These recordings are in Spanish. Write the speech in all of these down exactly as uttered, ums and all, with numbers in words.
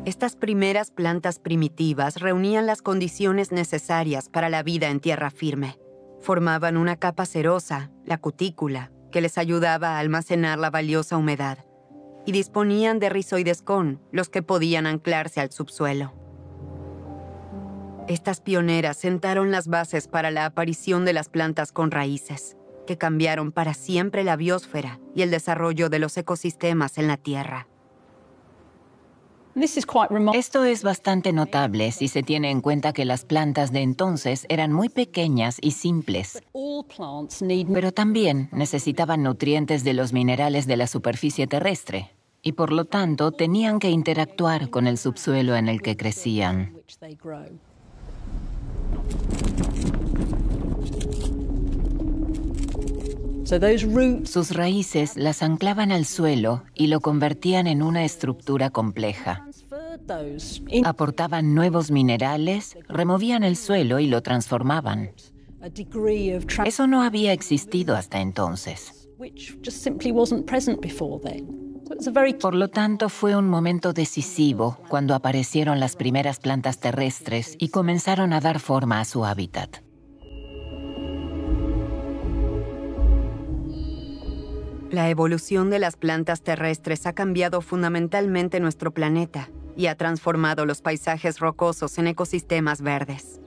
Estas primeras plantas primitivas reunían las condiciones necesarias para la vida en tierra firme. Formaban una capa cerosa, la cutícula, que les ayudaba a almacenar la valiosa humedad, y disponían de rizoides con, los que podían anclarse al subsuelo. Estas pioneras sentaron las bases para la aparición de las plantas con raíces, que cambiaron para siempre la biosfera y el desarrollo de los ecosistemas en la Tierra. Esto es bastante notable si se tiene en cuenta que las plantas de entonces eran muy pequeñas y simples, pero también necesitaban nutrientes de los minerales de la superficie terrestre, y por lo tanto tenían que interactuar con el subsuelo en el que crecían. Sus raíces las anclaban al suelo y lo convertían en una estructura compleja. Aportaban nuevos minerales, removían el suelo y lo transformaban. Eso no había existido hasta entonces. Por lo tanto, fue un momento decisivo cuando aparecieron las primeras plantas terrestres y comenzaron a dar forma a su hábitat. La evolución de las plantas terrestres ha cambiado fundamentalmente nuestro planeta y ha transformado los paisajes rocosos en ecosistemas verdes.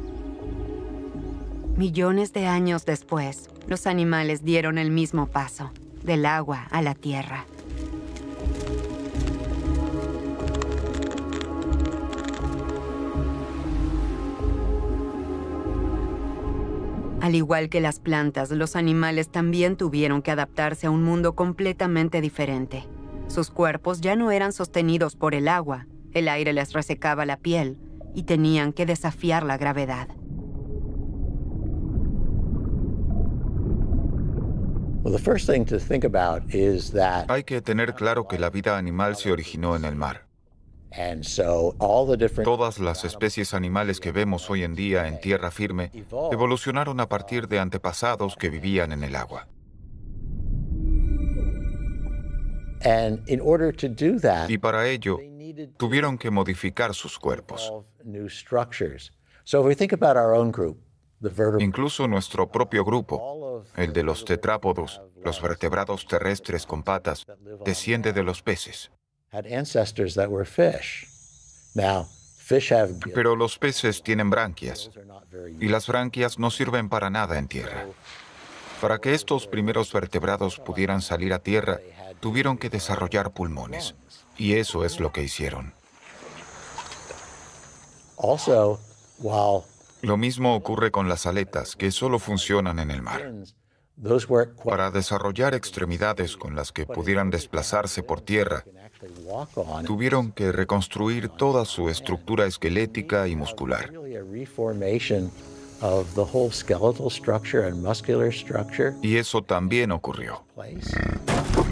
Millones de años después, los animales dieron el mismo paso, del agua a la tierra. Al igual que las plantas, los animales también tuvieron que adaptarse a un mundo completamente diferente. Sus cuerpos ya no eran sostenidos por el agua, el aire les resecaba la piel y tenían que desafiar la gravedad. Hay que tener claro que la vida animal se originó en el mar. Todas las especies animales que vemos hoy en día en tierra firme evolucionaron a partir de antepasados que vivían en el agua. Y para ello, tuvieron que modificar sus cuerpos. Incluso nuestro propio grupo, el de los tetrápodos, los vertebrados terrestres con patas, desciende de los peces. Pero los peces tienen branquias, y las branquias no sirven para nada en tierra. Para que estos primeros vertebrados pudieran salir a tierra, tuvieron que desarrollar pulmones, y eso es lo que hicieron. Lo mismo ocurre con las aletas, que solo funcionan en el mar. Para desarrollar extremidades con las que pudieran desplazarse por tierra, tuvieron que reconstruir toda su estructura esquelética y muscular. Y eso también ocurrió.